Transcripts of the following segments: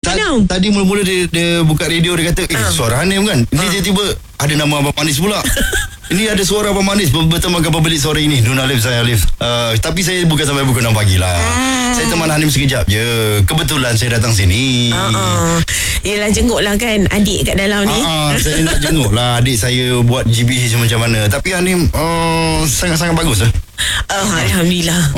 Tadi mula-mula dia buka radio, dia kata suara Hanim kan. Ini tiba-tiba ada nama Abang Manis pula. Ini ada suara Abang Manis bertemankan pemilik suara ini, Nun Alif, saya Alif. Tapi saya bukan sampai pukul 6 pagi lah. Saya teman Hanim sekejap je. Kebetulan saya datang sini. Yelah, jenguk lah kan adik kat dalam ni. Saya nak jenguk lah adik saya buat GBH macam mana. Tapi Hanim sangat-sangat bagus lah. Alhamdulillah.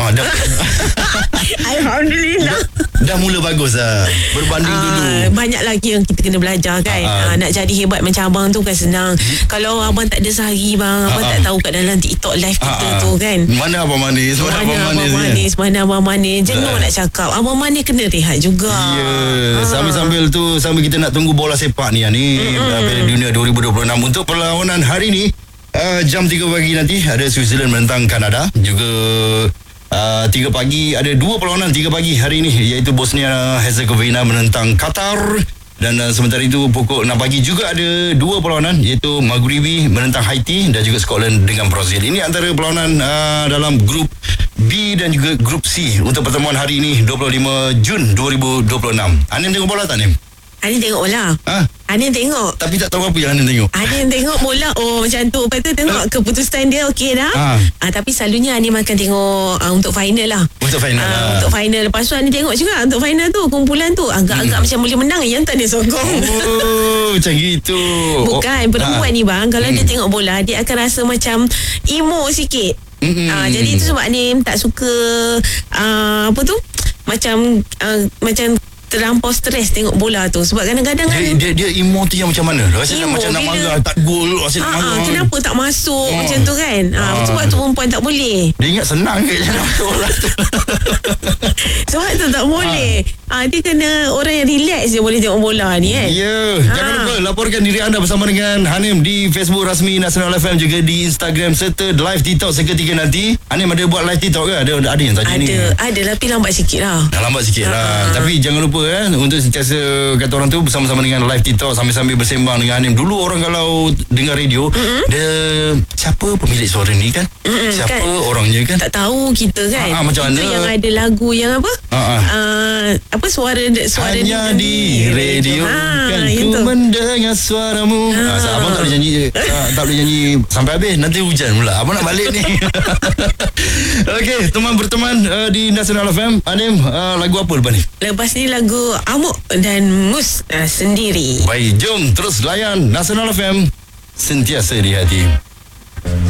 Alhamdulillah. Dah mula bagus lah berbanding dulu. Banyak lagi yang kita kena belajar kan. Nak jadi hebat macam abang tu kan senang. Kalau abang tak ada sehari bang, abang tak tahu kat dalam TikTok live kita tu kan. Mana Abang Manis? Mana Abang Manis? Jenuh nak cakap. Abang Manis kena rehat juga. Ya. Sambil-sambil tu, sambil kita nak tunggu bola sepak ni Piala Dunia 2026 untuk perlawanan hari ni. Jam 3 pagi nanti ada Switzerland menentang Kanada. Juga 3 pagi ada 2 perlawanan 3 pagi hari ini, iaitu Bosnia Herzegovina menentang Qatar. Dan sementara itu pukul 6 pagi juga ada 2 perlawanan, iaitu Maghribi menentang Haiti dan juga Scotland dengan Brazil. Ini antara perlawanan dalam grup B dan juga grup C untuk pertemuan hari ini 25 Jun 2026. Anim tengok bola tak Anim? Anim tengok bola. Anim tengok. Tapi tak tahu apa yang Anim tengok. Anim tengok bola. Oh macam tu. Lepas tu tengok keputusan dia okey dah. Tapi selalunya Anim akan tengok untuk final lah. Untuk final Untuk final. Lepas tu Anim tengok juga untuk final tu. Kumpulan tu agak-agak macam boleh menang. Yang tak dia sokong. Macam gitu. Bukan. Perempuan ni bang, kalau dia tengok bola, dia akan rasa macam emo sikit. Jadi itu sebab Anim tak suka apa tu, macam terlampau stres tengok bola tu. Sebab kadang-kadang dia emo tu yang macam mana? Rasa macam nak marah, tak gol, rasa nak marah. Kenapa tak masuk macam tu kan? Sebab tu perempuan tak boleh. Dia ingat senang ke nak masuk bola tu. Sebab tu tak boleh. Dia kena orang yang relax je boleh tengok bola ni kan. Ya. Jangan lupa laporkan diri anda bersama dengan Hanim di Facebook rasmi Nasional FM, juga di Instagram serta live TikTok seketika nanti. Hanim ada buat live TikTok ke? Ada yang tanya ni. Ada tapi lambat sikit lah. Lambat sikit lah. Tapi jangan lupa untuk sentiasa kata orang tu bersama-sama dengan live TikTok sambil-sambil bersembang dengan Hanim. Dulu orang kalau dengar radio, dia siapa pemilik suara ni kan? Siapa kan? Orangnya kan? Tak tahu kita kan. Macam mana? Itu yang ada lagu yang apa? Apa suara hanya di radio kan ku mendengar suaramu. Abang tak boleh nyanyi tak boleh nyanyi sampai habis, nanti hujan pula. Abang nak balik ni. Okey, teman berteman di Nasional FM. Hanim, lagu apa lepas ni? Lepas ni lagu Amuk dan Mus Sendiri. Baik, jom terus layan Nasional FM, sentiasa di hati.